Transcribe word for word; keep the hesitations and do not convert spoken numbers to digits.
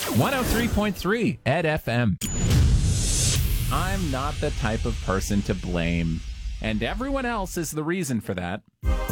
one oh three point three Ed F M. I'm not the type of person to blame, and everyone else is the reason for that.